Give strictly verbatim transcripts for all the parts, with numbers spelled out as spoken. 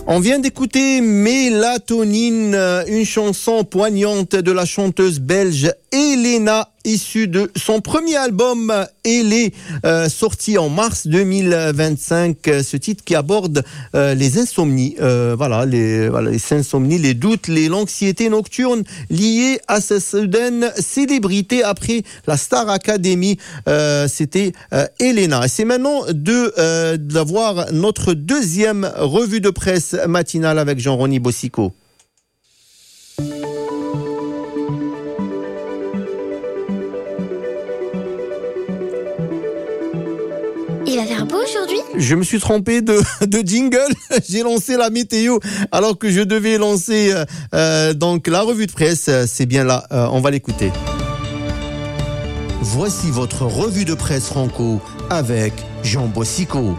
On vient d'écouter Mélatonine, une chanson poignante de la chanteuse belge Elena, issue de son premier album. Elle est euh, sorti en mars deux mille vingt-cinq. Ce titre qui aborde euh, les insomnies, euh, voilà, les, voilà, les insomnies, les doutes, les l'anxiété nocturne liées à sa soudaine célébrité après la Star Academy. Euh, c'était euh, Elena. Et c'est maintenant de euh, d'avoir notre deuxième revue de presse matinale avec Jean-Rony Bossico. Il va faire beau aujourd'hui ? Je me suis trompé de, de jingle. J'ai lancé la météo alors que je devais lancer euh, donc la revue de presse. C'est bien là, euh, on va l'écouter. Voici votre revue de presse franco avec Jean Bossico.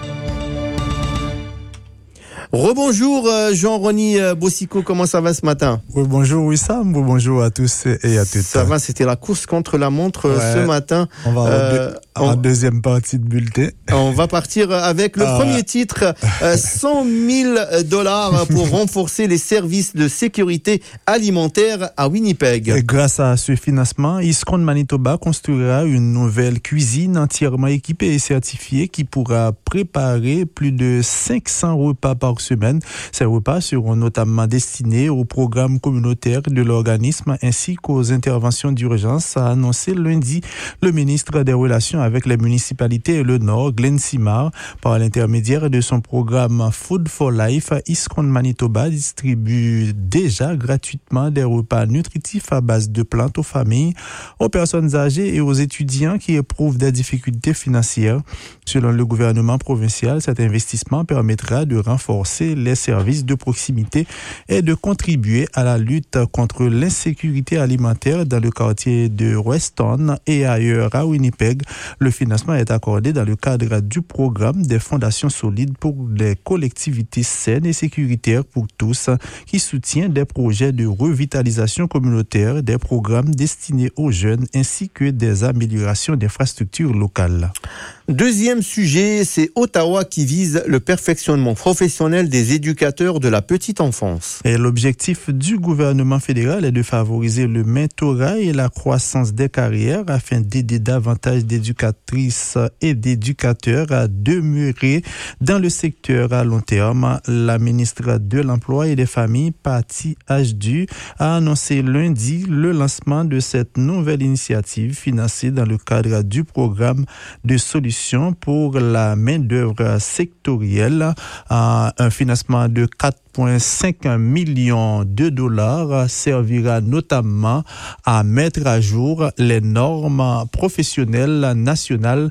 Rebonjour Jean-Rony Bossico, comment ça va ce matin ? Oui, bonjour Wissam, bonjour à tous et à toutes. Ça va, c'était la course contre la montre ouais, ce matin. On va euh, en, deux, en deuxième partie de bulletin. On va partir avec le ah. premier titre, euh, cent mille dollars pour renforcer les services de sécurité alimentaire à Winnipeg. Et grâce à ce financement, ISKCON Manitoba construira une nouvelle cuisine entièrement équipée et certifiée qui pourra préparer plus de cinq cents repas par semaine. Ces repas seront notamment destinés au programme communautaire de l'organisme ainsi qu'aux interventions d'urgence, a annoncé lundi le ministre des Relations avec les municipalités et le Nord, Glenn Simard. Par l'intermédiaire de son programme Food for Life, ISKCON Manitoba distribue déjà gratuitement des repas nutritifs à base de plantes aux familles, aux personnes âgées et aux étudiants qui éprouvent des difficultés financières. Selon le gouvernement provincial, cet investissement permettra de renforcer les services de proximité et de contribuer à la lutte contre l'insécurité alimentaire dans le quartier de Weston et ailleurs à Winnipeg. Le financement est accordé dans le cadre du programme des fondations solides pour les collectivités saines et sécuritaires pour tous, qui soutient des projets de revitalisation communautaire, des programmes destinés aux jeunes ainsi que des améliorations d'infrastructures locales. Deuxième sujet, c'est Ottawa qui vise le perfectionnement professionnel des éducateurs de la petite enfance. Et l'objectif du gouvernement fédéral est de favoriser le mentorat et la croissance des carrières afin d'aider davantage d'éducatrices et d'éducateurs à demeurer dans le secteur à long terme. La ministre de l'Emploi et des Familles, Patty Hajdu, a annoncé lundi le lancement de cette nouvelle initiative financée dans le cadre du programme de solutions pour la main-d'œuvre sectorielle, un financement de quatre virgule cinq millions de dollars servira notamment à mettre à jour les normes professionnelles nationales,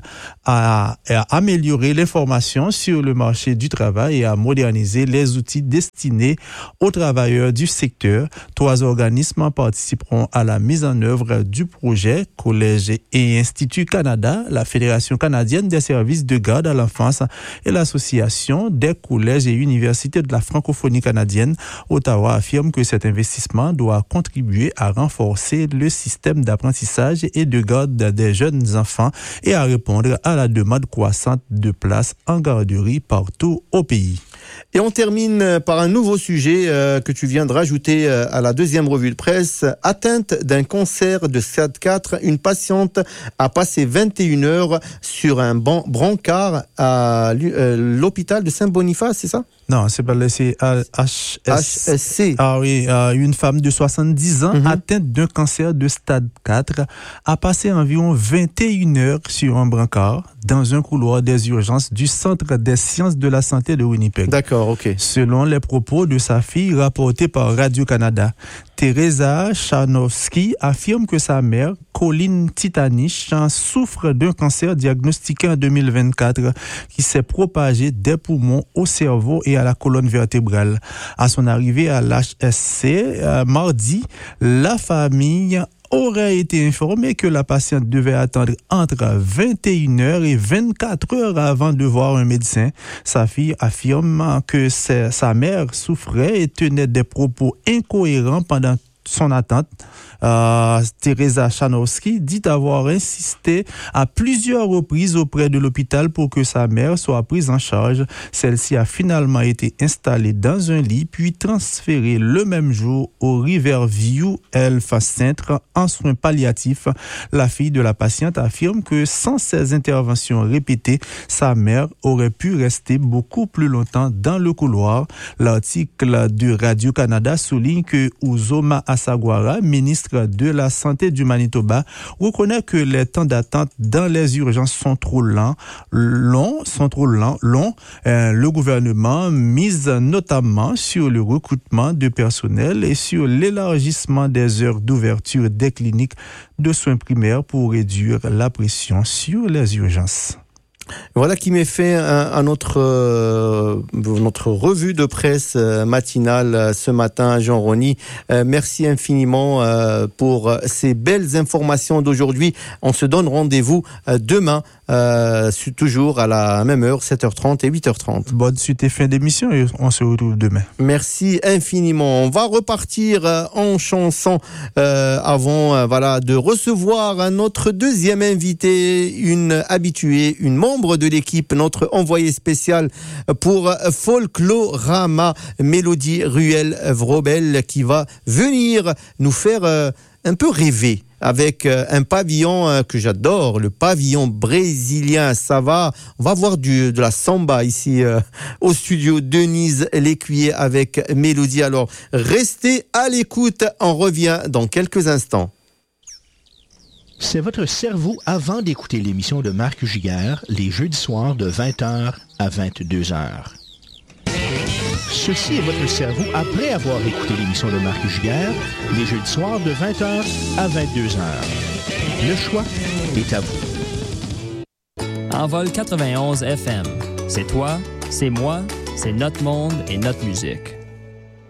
à, à améliorer l'information sur le marché du travail et à moderniser les outils destinés aux travailleurs du secteur. Trois organismes participeront à la mise en œuvre du projet: Collège et Institut Canada, la Fédération canadienne des services de garde à l'enfance et l'Association des collèges et universités de la francophonie canadienne. Ottawa affirme que cet investissement doit contribuer à renforcer le système d'apprentissage et de garde des jeunes enfants et à répondre à la demande croissante de places en garderie partout au pays. Et on termine par un nouveau sujet euh, que tu viens de rajouter euh, à la deuxième revue de presse. Atteinte d'un cancer de stade quatre, une patiente a passé vingt et une heures sur un ban- brancard à euh, l'hôpital de Saint-Boniface, c'est ça ? Non, c'est pas le c'est H S C. Ah oui, euh, une femme de soixante-dix ans mm-hmm. atteinte d'un cancer de stade quatre a passé environ vingt et une heures sur un brancard dans un couloir des urgences du Centre des sciences de la santé de Winnipeg. D'accord, ok. Selon les propos de sa fille rapportés par Radio-Canada, Teresa Charnowski affirme que sa mère, Colleen Titanich, souffre d'un cancer diagnostiqué en deux mille vingt-quatre qui s'est propagé des poumons au cerveau et à la colonne vertébrale. À son arrivée à l'H S C, euh, mardi, la famille aurait été informée que la patiente devait attendre entre vingt et une heures et vingt-quatre heures avant de voir un médecin. Sa fille affirme que sa mère souffrait et tenait des propos incohérents pendant son attente. Euh, Teresa Chanowski dit avoir insisté à plusieurs reprises auprès de l'hôpital pour que sa mère soit prise en charge. Celle-ci a finalement été installée dans un lit puis transférée le même jour au Riverview Health Center en soins palliatifs. La fille de la patiente affirme que sans ces interventions répétées, sa mère aurait pu rester beaucoup plus longtemps dans le couloir. L'article de Radio-Canada souligne que Uzoma Asagwara, ministre de la Santé du Manitoba, reconnaît que les temps d'attente dans les urgences sont trop lents, longs, sont trop lents, longs. Euh, le gouvernement mise notamment sur le recrutement de personnel et sur l'élargissement des heures d'ouverture des cliniques de soins primaires pour réduire la pression sur les urgences. Voilà qui met fait à notre, euh, notre revue de presse matinale ce matin, Jean Rony. Euh, merci infiniment euh, pour ces belles informations d'aujourd'hui. On se donne rendez-vous euh, demain, euh, toujours à la même heure, sept heures trente et huit heures trente. Bonne suite et fin d'émission et on se retrouve demain. Merci infiniment. On va repartir euh, en chanson euh, avant euh, voilà, de recevoir notre deuxième invité, une habituée, une membre de l'équipe, notre envoyé spécial pour Folklorama, Mélodie Ruel-Vrobel, qui va venir nous faire euh, un peu rêver avec euh, un pavillon euh, que j'adore, le pavillon brésilien. Ça va, on va voir du, de la samba ici euh, au studio Denise Lécuyer avec Mélodie. Alors, restez à l'écoute, on revient dans quelques instants. C'est votre cerveau avant d'écouter l'émission de Marc Giguère, les jeudis soirs de vingt heures à vingt-deux heures. Ceci est votre cerveau après avoir écouté l'émission de Marc Giguère, les jeudis soirs de vingt heures à vingt-deux heures. Le choix est à vous. Envol quatre-vingt-onze F M. C'est toi, c'est moi, c'est notre monde et notre musique.